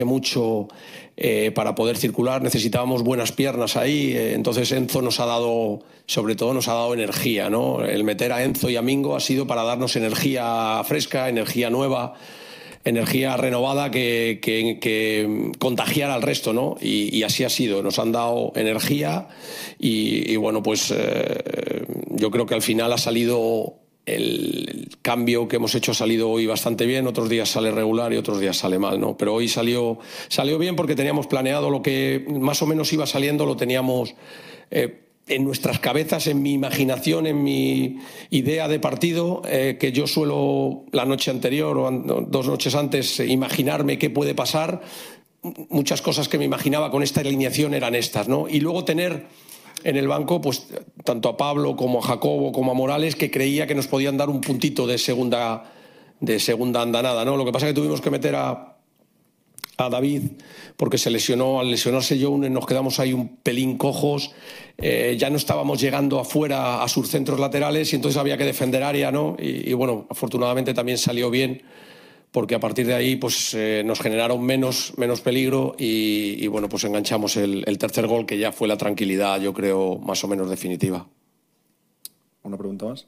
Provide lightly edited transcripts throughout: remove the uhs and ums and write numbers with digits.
mucho para poder circular, necesitábamos buenas piernas ahí, entonces Enzo nos ha dado, sobre todo nos ha dado energía, ¿no? El meter a Enzo y a Mingo ha sido para darnos energía fresca, energía nueva, energía renovada que contagiara al resto, ¿no? Y así ha sido, nos han dado energía y bueno, pues yo creo que al final ha salido el cambio que hemos hecho ha salido hoy bastante bien, otros días sale regular y otros días sale mal, ¿no? Pero hoy salió bien porque teníamos planeado lo que más o menos iba saliendo, lo teníamos en nuestras cabezas, en mi imaginación, en mi idea de partido, que yo suelo la noche anterior o 2 noches antes imaginarme qué puede pasar. Muchas cosas que me imaginaba con esta alineación eran estas, ¿no? Y luego tener en el banco, pues tanto a Pablo como a Jacobo como a Morales, que creía que nos podían dar un puntito de segunda andanada, ¿no? Lo que pasa es que tuvimos que meter a David porque se lesionó. Al lesionarse Younes nos quedamos ahí un pelín cojos, ya no estábamos llegando afuera a sus centros laterales y entonces había que defender área, ¿no? Y bueno, afortunadamente también salió bien porque a partir de ahí pues nos generaron menos peligro y bueno, pues enganchamos el tercer gol, que ya fue la tranquilidad, yo creo, más o menos definitiva. ¿Una pregunta más?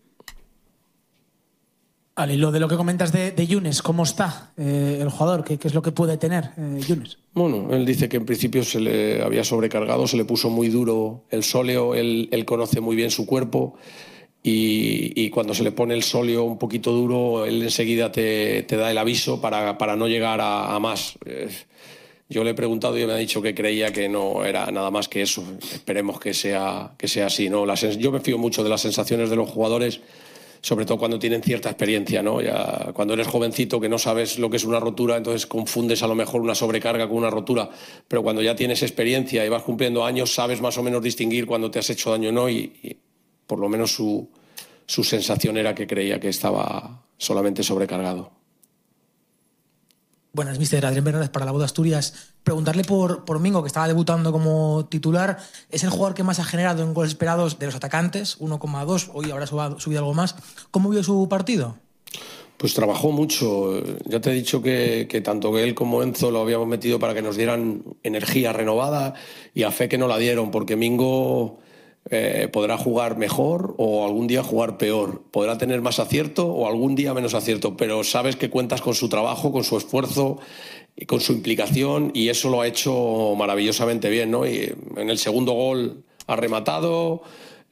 Al hilo de lo que comentas de Younes, ¿cómo está el jugador? ¿Qué es lo que puede tener Younes? Bueno, él dice que en principio se le había sobrecargado, se le puso muy duro el sóleo, él conoce muy bien su cuerpo. Y cuando se le pone el sóleo un poquito duro, él enseguida te da el aviso para no llegar a más. Yo le he preguntado y me ha dicho que creía que no era nada más que eso. Esperemos que sea así, ¿no? Yo me fío mucho de las sensaciones de los jugadores, sobre todo cuando tienen cierta experiencia, ¿no? Ya cuando eres jovencito que no sabes lo que es una rotura, entonces confundes a lo mejor una sobrecarga con una rotura, pero cuando ya tienes experiencia y vas cumpliendo años, sabes más o menos distinguir cuando te has hecho daño o no y por lo menos su sensación era que creía que estaba solamente sobrecargado. Buenas, mister Adrián Bernales para La Voz de Asturias. Preguntarle por Mingo, que estaba debutando como titular. Es el jugador que más ha generado en goles esperados de los atacantes, 1,2. Hoy habrá subido algo más. ¿Cómo vio su partido? Pues trabajó mucho. Ya te he dicho que tanto él como Enzo lo habíamos metido para que nos dieran energía renovada y a fe que no la dieron, porque Mingo podrá jugar mejor o algún día jugar peor, podrá tener más acierto o algún día menos acierto, pero sabes que cuentas con su trabajo, con su esfuerzo y con su implicación, y eso lo ha hecho maravillosamente bien, ¿no? Y en el segundo gol ha rematado,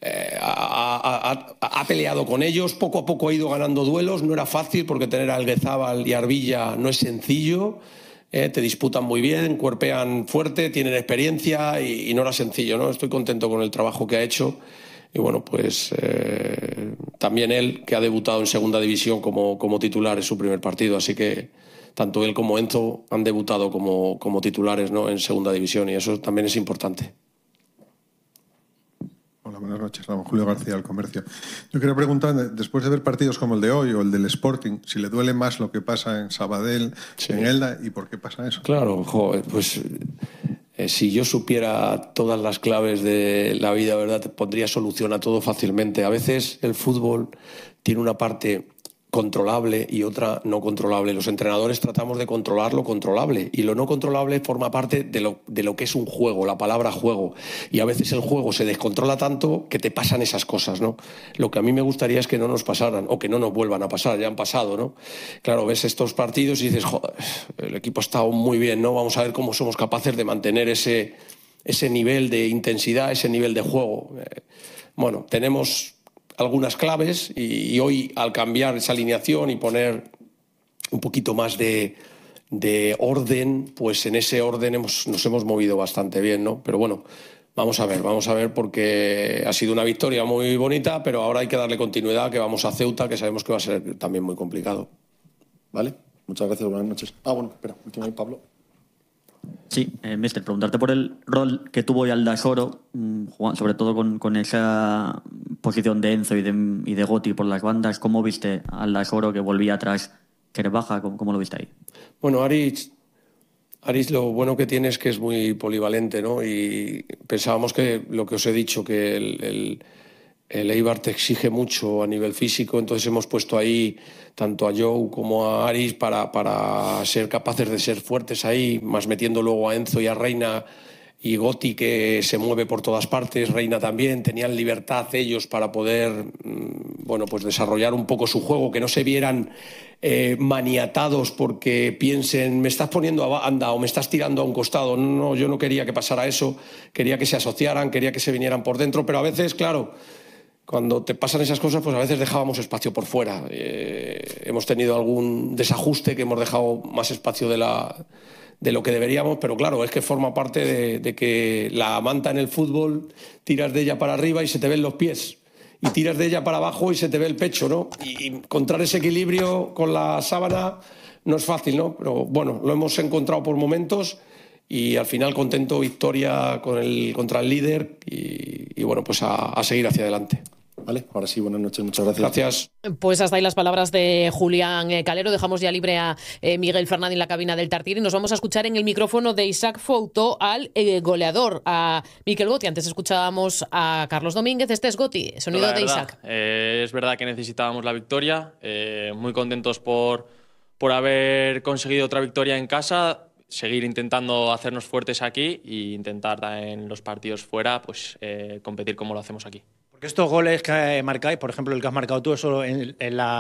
ha peleado con ellos, poco a poco ha ido ganando duelos. No era fácil porque tener a Alguezabal y Arbilla no es sencillo. Te disputan muy bien, cuerpean fuerte, tienen experiencia y no era sencillo, ¿no? Estoy contento con el trabajo que ha hecho y bueno, pues también él, que ha debutado en segunda división como titular, es su primer partido, así que tanto él como Enzo han debutado como titulares, ¿no? En segunda división, y eso también es importante. Hola, buenas noches. Julio García, del Comercio. Yo quería preguntar, después de ver partidos como el de hoy o el del Sporting, si le duele más lo que pasa en Sabadell, sí, en Elda, y por qué pasa eso. Claro, joder, pues si yo supiera todas las claves de la vida, ¿verdad?, te pondría solución a todo fácilmente. A veces el fútbol tiene una parte controlable y otra no controlable. Los entrenadores tratamos de controlar lo controlable y lo no controlable forma parte de lo que es un juego, la palabra juego, y a veces el juego se descontrola tanto que te pasan esas cosas, ¿no? Lo que a mí me gustaría es que no nos pasaran o que no nos vuelvan a pasar, ya han pasado, ¿no? Claro, ves estos partidos y dices, joder, el equipo ha estado muy bien, ¿no? Vamos a ver cómo somos capaces de mantener ese nivel de intensidad, ese nivel de juego. Bueno, tenemos algunas claves y hoy, al cambiar esa alineación y poner un poquito más de orden, pues en ese orden nos hemos movido bastante bien, ¿no? Pero bueno, vamos a ver, porque ha sido una victoria muy bonita, pero ahora hay que darle continuidad, que vamos a Ceuta, que sabemos que va a ser también muy complicado. Vale, muchas gracias, buenas noches. Bueno, espera, último ahí, Pablo. Sí, mister, preguntarte por el rol que tuvo hoy Aldasoro, sobre todo con esa posición de Enzo y de Gotti por las bandas. ¿Cómo viste a Aldasoro, que volvía atrás, que era baja? ¿Cómo lo viste ahí? Bueno, Aris lo bueno que tiene es que es muy polivalente, ¿no? Y pensábamos que lo que os he dicho, que el Eibar te exige mucho a nivel físico, entonces hemos puesto ahí tanto a Joe como a Aris para ser capaces de ser fuertes ahí, más metiendo luego a Enzo y a Reina y Gotti, que se mueve por todas partes, Reina también, tenían libertad ellos para poder bueno, pues desarrollar un poco su juego, que no se vieran maniatados porque piensen, me estás poniendo a banda o me estás tirando a un costado. No, yo no quería que pasara eso, quería que se asociaran, quería que se vinieran por dentro, pero a veces, claro, cuando te pasan esas cosas, pues a veces dejábamos espacio por fuera. Hemos tenido algún desajuste que hemos dejado más espacio de lo que deberíamos, pero claro, es que forma parte de que la manta en el fútbol, tiras de ella para arriba y se te ven los pies, y tiras de ella para abajo y se te ve el pecho, ¿no? Y encontrar ese equilibrio con la sábana no es fácil, ¿no? Pero bueno, lo hemos encontrado por momentos y al final contento, victoria contra el líder y bueno, pues a seguir hacia adelante. Vale, ahora sí, buenas noches, muchas gracias. Gracias. Pues hasta ahí las palabras de Julián Calero. Dejamos ya libre a Miguel Fernández en la cabina del Tartiere y nos vamos a escuchar en el micrófono de Isaac Fouto al goleador, a Mikel Gotti. Antes escuchábamos a Carlos Domínguez, este es Gotti, sonido de Isaac. Es verdad que necesitábamos la victoria, muy contentos por haber conseguido otra victoria en casa, seguir intentando hacernos fuertes aquí e intentar en los partidos fuera pues competir como lo hacemos aquí. Porque estos goles que marcáis, por ejemplo el que has marcado tú, ¿eso en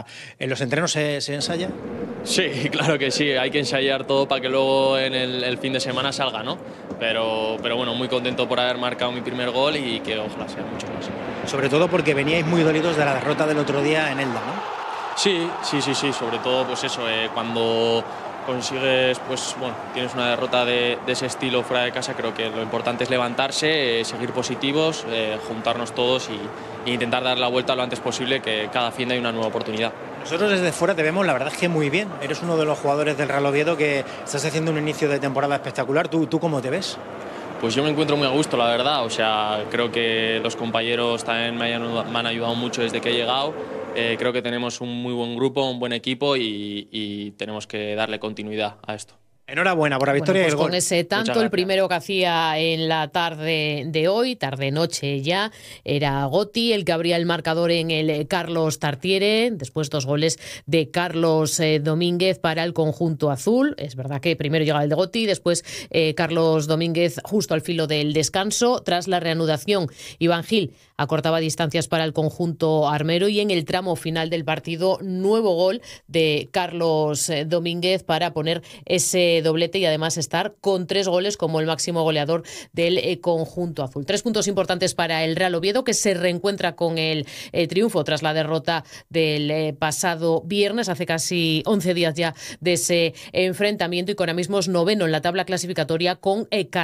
los entrenos se ensaya? Sí, claro que sí, hay que ensayar todo para que luego en el fin de semana salga, ¿no? Pero bueno, muy contento por haber marcado mi primer gol y que ojalá sea mucho más. Sobre todo porque veníais muy dolidos de la derrota del otro día en Elda, ¿no? Sí, sobre todo pues eso, cuando consigues, pues bueno, tienes una derrota de ese estilo fuera de casa, creo que lo importante es levantarse, seguir positivos, juntarnos todos e intentar dar la vuelta lo antes posible, que cada fin hay una nueva oportunidad. Nosotros desde fuera te vemos, la verdad es que muy bien. Eres uno de los jugadores del Real Oviedo que estás haciendo un inicio de temporada espectacular. ¿Tú cómo te ves? Pues yo me encuentro muy a gusto, la verdad. O sea, creo que los compañeros también me han ayudado mucho desde que he llegado. Creo que tenemos un muy buen grupo, un buen equipo y tenemos que darle continuidad a esto. Enhorabuena por la victoria y el gol. Con ese tanto, el primero que hacía en la tarde de hoy, tarde-noche ya, era Gotti, el que abría el marcador en el Carlos Tartiere. Después 2 goles de Carlos Domínguez para el conjunto azul. Es verdad que primero llega el de Gotti, después Carlos Domínguez justo al filo del descanso. Tras la reanudación, Iván Gil acortaba distancias para el conjunto armero y en el tramo final del partido, nuevo gol de Carlos Domínguez para poner ese doblete y además estar con 3 goles como el máximo goleador del conjunto azul. 3 puntos importantes para el Real Oviedo, que se reencuentra con el triunfo tras la derrota del pasado viernes, hace casi 11 días ya de ese enfrentamiento, y que ahora mismo es noveno en la tabla clasificatoria con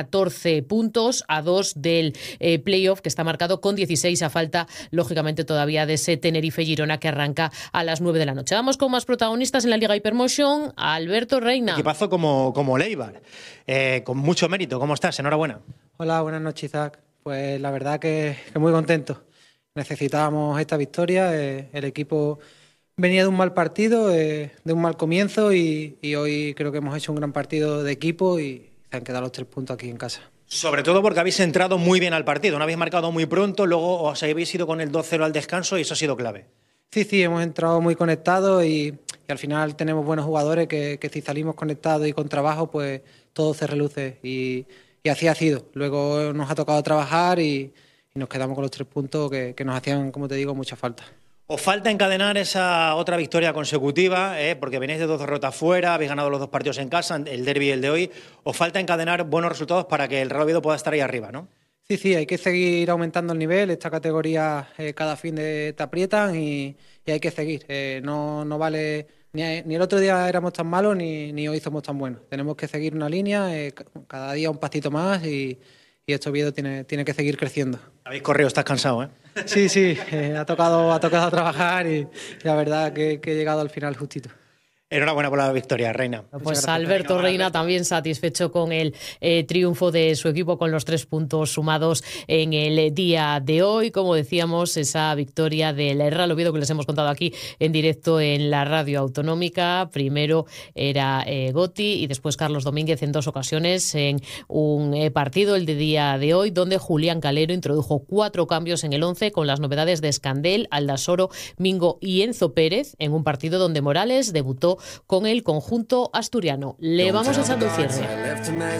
14 puntos a 2 del playoff, que está marcado con 16 a falta, lógicamente, todavía de ese Tenerife-Girona que arranca a las 9 de la noche. Vamos con más protagonistas en la Liga Hypermotion. Alberto Reina. Equipazo como el Eibar, con mucho mérito. ¿Cómo estás? Enhorabuena. Hola, buenas noches, Isaac. Pues la verdad que muy contento. Necesitábamos esta victoria. El equipo venía de un mal partido, de un mal comienzo y hoy creo que hemos hecho un gran partido de equipo y se han quedado los 3 puntos aquí en casa. Sobre todo porque habéis entrado muy bien al partido, no habéis marcado muy pronto, luego os habéis ido con el 2-0 al descanso y eso ha sido clave. Sí, hemos entrado muy conectados y al final tenemos buenos jugadores que si salimos conectados y con trabajo, pues todo se reluce y así ha sido. Luego nos ha tocado trabajar y nos quedamos con los 3 puntos que nos hacían, como te digo, mucha falta. Os falta encadenar esa otra victoria consecutiva, porque venéis de 2 derrotas fuera, habéis ganado los 2 partidos en casa, el derbi y el de hoy. Os falta encadenar buenos resultados para que el Real Oviedo pueda estar ahí arriba, ¿no? Sí, hay que seguir aumentando el nivel. Esta categoría cada fin te aprietan y hay que seguir. No vale, ni el otro día éramos tan malos ni hoy somos tan buenos. Tenemos que seguir una línea, cada día un pasito más y este Oviedo tiene que seguir creciendo. Habéis corrido, estás cansado, ¿eh? Sí, ha tocado trabajar y la verdad que he llegado al final justito. Enhorabuena por la victoria, Reina. Pues Alberto Reina también satisfecho con el triunfo de su equipo, con los 3 puntos sumados en el día de hoy. Como decíamos, esa victoria del Real Oviedo que les hemos contado aquí en directo en la radio autonómica. Primero era Gotti y después Carlos Domínguez en 2 ocasiones en un partido, el de día de hoy, donde Julián Calero introdujo 4 cambios en el 11 con las novedades de Escandel, Aldasoro, Mingo y Enzo Pérez, en un partido donde Morales debutó con el conjunto asturiano. Le vamos echando el cierre.